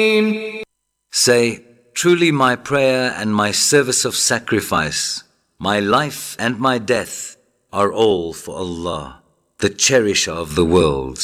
Say, truly my prayer and my service of sacrifice, my life and my death are all for Allah, the cherisher of the worlds.